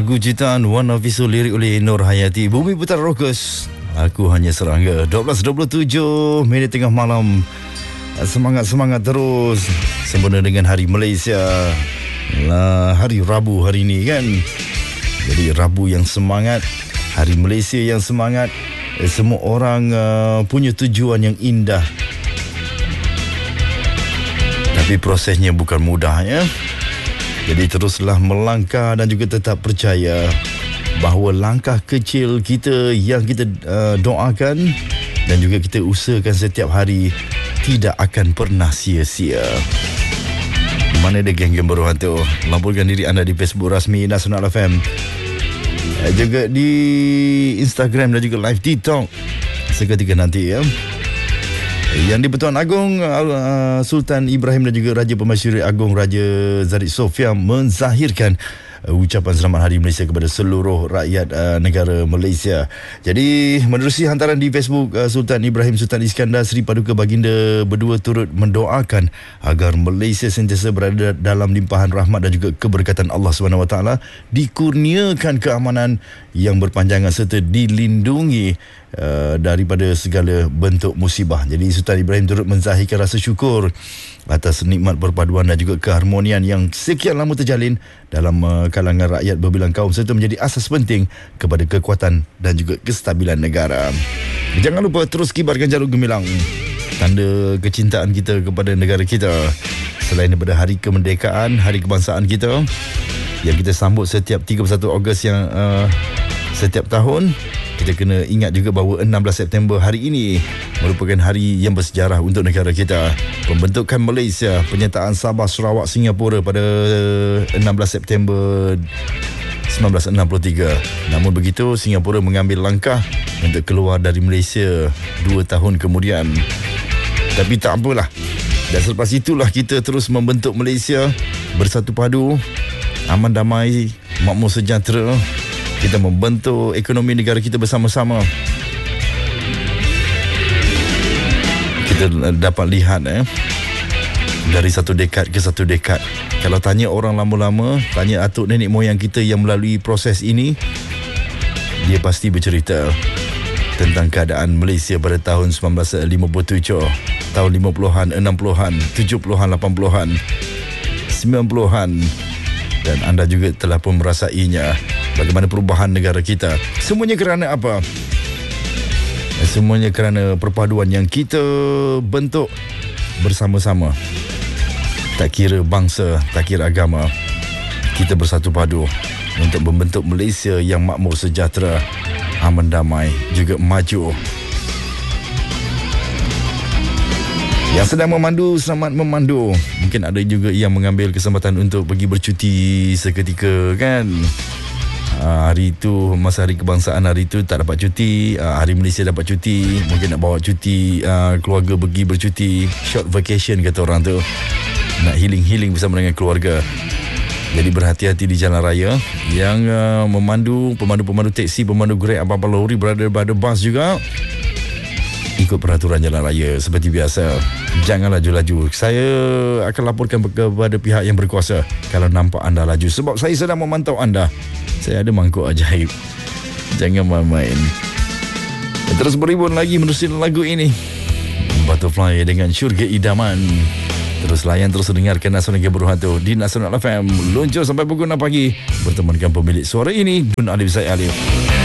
Lagu ciptaan Wan Hafizu, lirik oleh Nur Hayati, Bumi Putra Rockers. Aku hanya serangga. 12.27 minit tengah malam. Semangat terus sempena dengan Hari Malaysia. Hari Rabu hari ini kan. Jadi Rabu yang semangat, Hari Malaysia yang semangat. Semua orang punya tujuan yang indah. Tapi prosesnya bukan mudah ya. Jadi teruslah melangkah dan juga tetap percaya bahawa langkah kecil kita yang kita doakan dan juga kita usahakan setiap hari tidak akan pernah sia-sia. Mana ada geng-geng beruhan tu? Laporkan diri anda di Facebook rasmi Nasional FM, juga di Instagram dan juga live TikTok seketika nanti ya. Yang di-Pertuan Agong Sultan Ibrahim dan juga Raja Pemasyuri Agong Raja Zarif Sofia menzahirkan ucapan selamat Hari Malaysia kepada seluruh rakyat negara Malaysia. Jadi menerusi hantaran di Facebook, Sultan Ibrahim Sultan Iskandar Seri Paduka Baginda berdua turut mendoakan agar Malaysia sentiasa berada dalam limpahan rahmat dan juga keberkatan Allah SWT, dikurniakan keamanan yang berpanjangan serta dilindungi daripada segala bentuk musibah. Jadi Sultan Ibrahim turut menzahirkan rasa syukur atas nikmat perpaduan dan juga keharmonian yang sekian lama terjalin dalam kalangan rakyat berbilang kaum serta menjadi asas penting kepada kekuatan dan juga kestabilan negara. Jangan lupa terus kibarkan jalur gemilang, tanda kecintaan kita kepada negara kita. Selain daripada Hari Kemerdekaan, Hari Kebangsaan kita yang kita sambut setiap 31 Ogos yang setiap tahun, kita kena ingat juga bahawa 16 September hari ini merupakan hari yang bersejarah untuk negara kita. Pembentukan Malaysia, penyertaan Sabah, Sarawak, Singapura pada 16 September 1963. Namun begitu, Singapura mengambil langkah untuk keluar dari Malaysia 2 tahun kemudian. Tapi tak apalah. Dan selepas itulah kita terus membentuk Malaysia bersatu padu, aman damai, makmur sejahtera. Kita membentuk ekonomi negara kita bersama-sama. Kita dapat lihat dari satu dekad ke satu dekad. Kalau tanya orang lama-lama, tanya atuk nenek moyang kita yang melalui proses ini, dia pasti bercerita tentang keadaan Malaysia pada tahun 1957, tahun 50-an, 60-an, 70-an, 80-an, 90-an. Dan anda juga telah pun merasainya, bagaimana perubahan negara kita. Semuanya kerana apa? Semuanya kerana perpaduan yang kita bentuk bersama-sama. Tak kira bangsa, tak kira agama, kita bersatu padu untuk membentuk Malaysia yang makmur sejahtera, aman damai, juga maju. Yang sedang memandu, selamat memandu. Mungkin ada juga yang mengambil kesempatan untuk pergi bercuti seketika kan. Hari itu, masa Hari Kebangsaan, hari itu tak dapat cuti. Hari Malaysia dapat cuti. Mungkin nak bawa cuti, keluarga pergi bercuti, short vacation kata orang tu. Nak healing bersama dengan keluarga. Jadi berhati-hati di jalan raya. Yang memandu, pemandu teksi, pemandu Grab, apa-apa lori, berada pada bas juga, ikut peraturan jalan raya seperti biasa. Jangan laju-laju. Saya akan laporkan kepada pihak yang berkuasa kalau nampak anda laju, sebab saya sedang memantau anda. Saya ada mangkuk ajaib. Jangan main-main. Terus beribun lagi menerusi lagu ini, Butterfly dengan Syurga Idaman. Terus layan, terus dengarkan Nasional Geberuh Hantu di Nasional FM. Luncur sampai pukul 6 pagi bertemankan pemilik suara ini, Dun Alif Zaid Alif.